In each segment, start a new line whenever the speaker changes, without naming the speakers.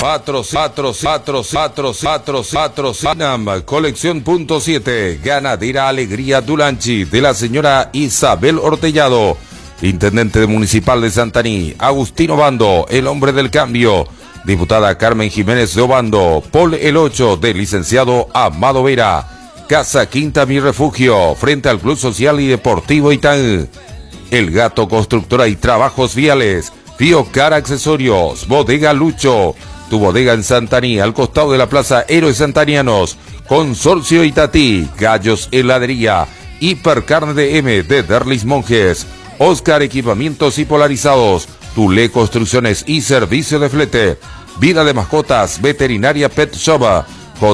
Patrocinam Colección Punto 7, Ganadera Alegría Dulanchi, de la señora Isabel Ortellado, Intendente Municipal de Santaní, Agustino Bando, el hombre del cambio, diputada Carmen Jiménez de Obando, Pol el 8, del licenciado Amado Vera, Casa Quinta Mi Refugio, frente al Club Social y Deportivo Itán, El Gato Constructora y Trabajos Viales, Fiocar Accesorios, Bodega Lucho, tu bodega en Santaní, al costado de la Plaza Héroes Santanianos, Consorcio Itatí, Gallos Heladería, Hipercarne de M de Derlis Monjes, Oscar Equipamientos y Polarizados, Tulé Construcciones y Servicio de Flete, Vida de Mascotas, Veterinaria Pet Shop,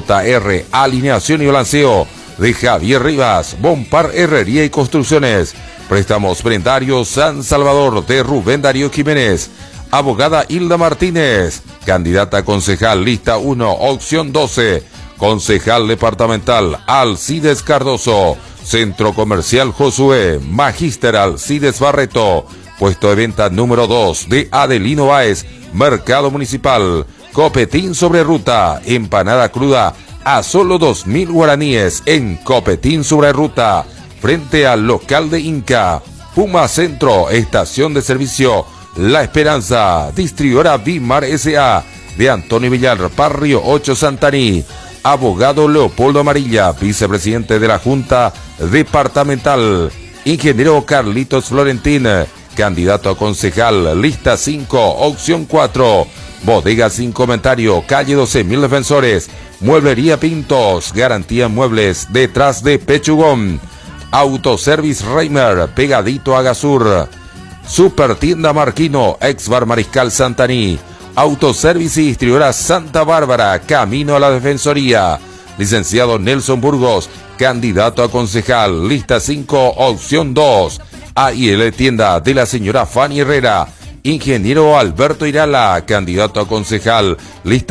JR Alineación y Balanceo, de Javier Rivas, Bompar Herrería y Construcciones, Préstamos Prendarios San Salvador de Rubén Darío Jiménez, Abogada Hilda Martínez, candidata a concejal lista 1, opción 12, concejal departamental Alcides Cardoso, Centro Comercial Josué, Magíster Alcides Barreto, puesto de venta número 2 de Adelino Báez, Mercado Municipal, Copetín sobre ruta, empanada cruda a solo 2.000 guaraníes en Copetín sobre ruta, frente al local de Inca, Puma Centro, estación de servicio La Esperanza, distribuidora Bimar S.A. de Antonio Villar, Barrio 8 Santaní, abogado Leopoldo Amarilla, vicepresidente de la Junta Departamental, ingeniero Carlitos Florentín, candidato a concejal, lista 5, opción 4, bodega sin comentario, calle 12.000 Defensores, Mueblería Pintos, garantía en muebles, detrás de Pechugón, Autoservice Reimer, pegadito a Gasur, Super Tienda Marquino, ex Bar Mariscal Santaní, Autoservice y distribuidora Santa Bárbara, camino a la Defensoría, licenciado Nelson Burgos, candidato a concejal, lista 5, opción 2, AIL Tienda de la señora Fanny Herrera, ingeniero Alberto Irala, candidato a concejal, lista